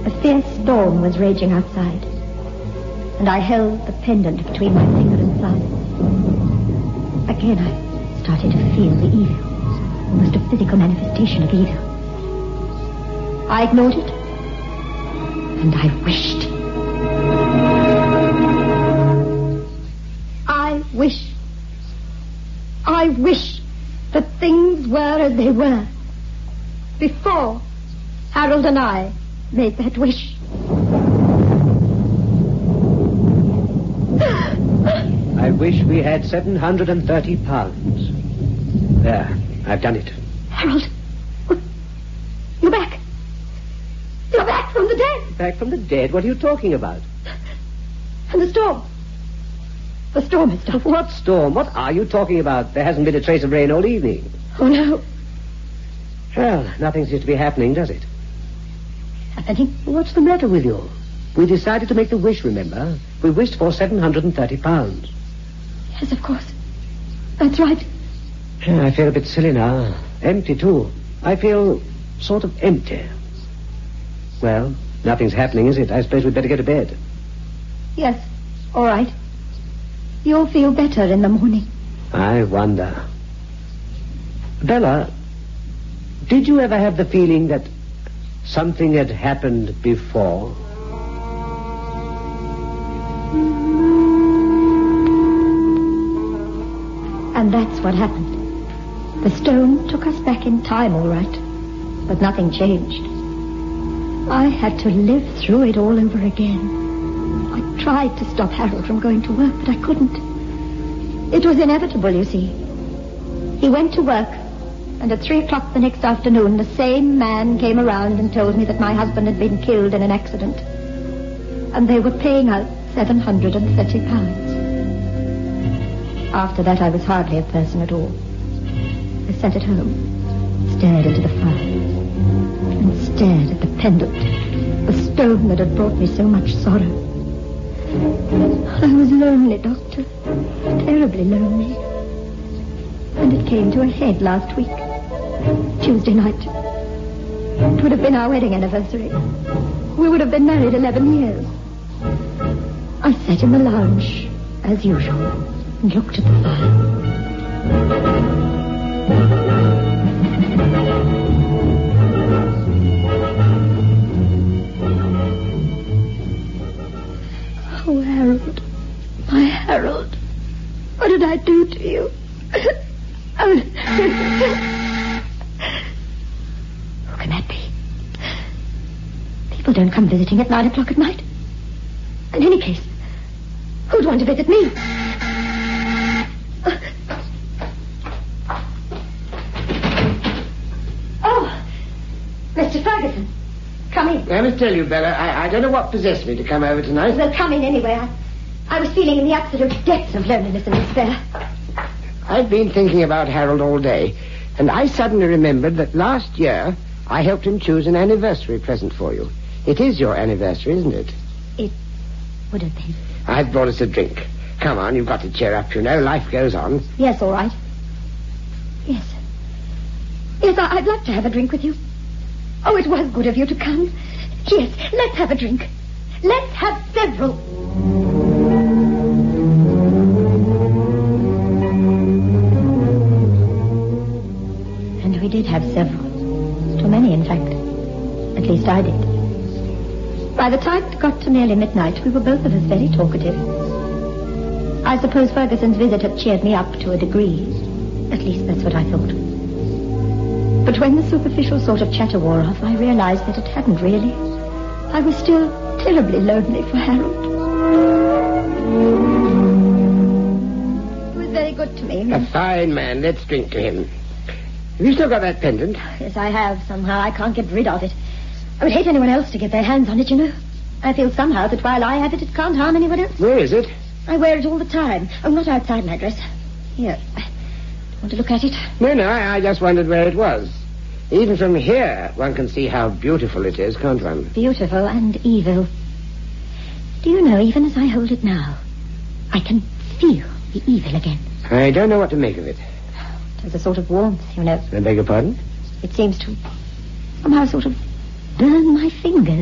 A fierce storm was raging outside, and I held the pendant between my finger and thumb. Again, I started to feel the evil, almost a physical manifestation of evil. I ignored it, and I wished. I wish that things were as they were before Harold and I made that wish. I wish we had £730. There, I've done it. Harold, you're back. You're back from the dead. Back from the dead? What are you talking about? And the storm. The storm has stopped. What storm? What are you talking about? There hasn't been a trace of rain all evening. Oh, no. Well, nothing seems to be happening, does it? Happening? What's the matter with you? We decided to make the wish, remember? We wished for £730. Yes, of course. That's right. I feel a bit silly now. Empty, too. I feel sort of empty. Well, nothing's happening, is it? I suppose we'd better go to bed. Yes, all right. You'll feel better in the morning. I wonder. Bella, did you ever have the feeling that something had happened before? And that's what happened. The stone took us back in time, all right. But nothing changed. I had to live through it all over again. I tried to stop Harold from going to work, but I couldn't. It was inevitable, you see. He went to work, and at 3 o'clock the next afternoon, the same man came around and told me that my husband had been killed in an accident. And they were paying out £730. After that, I was hardly a person at all. I sat at home, stared into the fire, and stared at the pendant, the stone that had brought me so much sorrow. I was lonely, Doctor. Terribly lonely. And it came to a head last week. Tuesday night. It would have been our wedding anniversary. We would have been married 11 years. I sat in the lounge, as usual, and looked at the fire. Oh, Harold. My Harold. What did I do to you? Who can that be? People don't come visiting at 9 o'clock at night. In any case, who'd want to visit me? Oh, Mr. Ferguson. Come in. I must tell you, Bella, I don't know what possessed me to come over tonight. Well, come in anyway. I was feeling in the absolute depths of loneliness and despair. I've been thinking about Harold all day, and I suddenly remembered that last year I helped him choose an anniversary present for you. It is your anniversary, isn't it? It would have been. I've brought us a drink. Come on, you've got to cheer up, you know. Life goes on. Yes, all right. Yes. Yes, I'd like to have a drink with you. Oh, it was good of you to come. Yes, let's have a drink. Let's have several. And we did have several. Too many, in fact. At least I did. By the time it got to nearly midnight, we were both of us very talkative. I suppose Ferguson's visit had cheered me up to a degree. At least that's what I thought. But when the superficial sort of chatter wore off, I realized that it hadn't really. I was still terribly lonely for Harold. He was very good to me. A fine man. Let's drink to him. Have you still got that pendant? Yes, I have. Somehow I can't get rid of it. I would hate anyone else to get their hands on it, you know. I feel somehow that while I have it, it can't harm anyone else. Where is it? I wear it all the time. Oh, not outside my dress. Here. Want to look at it? No, I just wondered where it was. Even from here, one can see how beautiful it is, can't one? Beautiful and evil. Do you know, even as I hold it now, I can feel the evil again. I don't know what to make of it. There's a sort of warmth, you know. I beg your pardon? It seems to somehow sort of burn my fingers.